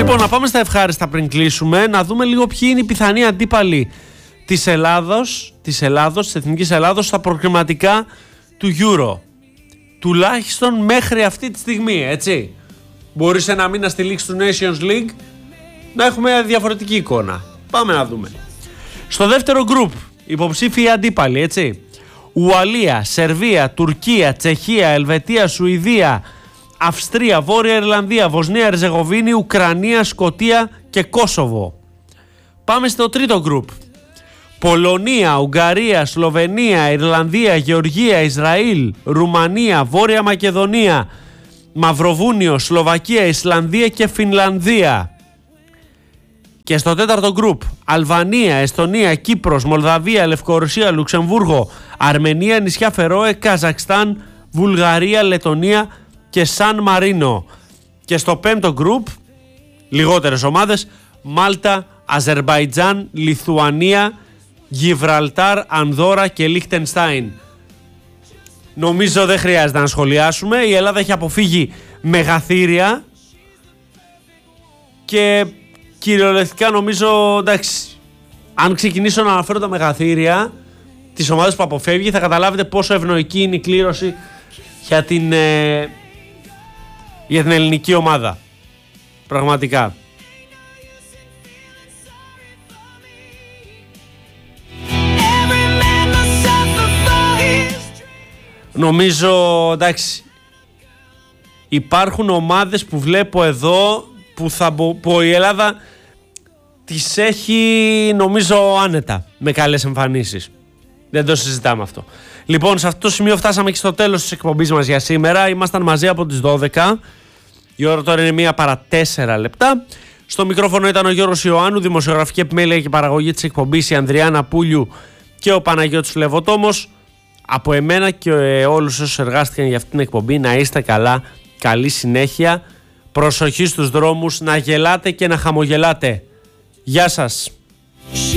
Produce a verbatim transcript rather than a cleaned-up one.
Λοιπόν, να πάμε στα ευχάριστα πριν κλείσουμε, να δούμε λίγο ποιοι είναι οι πιθανοί αντίπαλοι της Ελλάδος, της Ελλάδος, της Εθνικής Ελλάδος στα προκριματικά του Euro. Τουλάχιστον μέχρι αυτή τη στιγμή, έτσι. Μπορεί σε ένα μήνα στη λήξη του Nations League να έχουμε διαφορετική εικόνα. Πάμε να δούμε. Στο δεύτερο γκρουπ, υποψήφιοι αντίπαλοι, έτσι. Ουαλία, Σερβία, Τουρκία, Τσεχία, Ελβετία, Σουηδία, Αυστρία, Βόρεια Ιρλανδία, Βοσνία, Ερζεγοβίνη, Ουκρανία, Σκωτία και Κόσοβο. Πάμε στο τρίτο γκρουπ. Πολωνία, Ουγγαρία, Σλοβενία, Ιρλανδία, Γεωργία, Ισραήλ, Ρουμανία, Βόρεια Μακεδονία, Μαυροβούνιο, Σλοβακία, Ισλανδία και Φινλανδία. Και στο τέταρτο γκρουπ, Αλβανία, Εστονία, Κύπρος, Μολδαβία, Λευκορωσία, Λουξεμβούργο, Αρμενία, νησιά Φερόε, Καζακστάν, Βουλγαρία, Λετονία και Σαν Μαρίνο. Και στο πέμπτο γκρουπ, λιγότερες ομάδες, Μάλτα, Αζερμπαϊτζάν, Λιθουανία, Γιβραλτάρ, Ανδόρα και Λίχτενστάιν. Νομίζω δεν χρειάζεται να σχολιάσουμε. Η Ελλάδα έχει αποφύγει μεγαθύρια και κυριολεκτικά νομίζω, εντάξει, αν ξεκινήσω να αναφέρω τα μεγαθύρια, τις ομάδες που αποφεύγει, θα καταλάβετε πόσο ευνοϊκή είναι η κλήρωση για την, ε, για την ελληνική ομάδα. Πραγματικά. Νομίζω, εντάξει, υπάρχουν ομάδες που βλέπω εδώ που, θα, που η Ελλάδα τις έχει, νομίζω, άνετα με καλές εμφανίσεις. Δεν το συζητάμε αυτό. Λοιπόν, σε αυτό το σημείο φτάσαμε και στο τέλος της εκπομπής μας για σήμερα. Ήμασταν μαζί από τις δώδεκα. Η ώρα τώρα είναι μία παρά τέσσερα λεπτά. Στο μικρόφωνο ήταν ο Γιώργος Ιωάννου, δημοσιογραφική επιμέλεια και παραγωγή της εκπομπής η Ανδριάννα Πούλιου και ο Παναγιώτης Λεβοτόμος. Από εμένα και όλους όσους εργάστηκαν για αυτήν την εκπομπή, να είστε καλά, καλή συνέχεια, προσοχή στους δρόμους, να γελάτε και να χαμογελάτε. Γεια σας.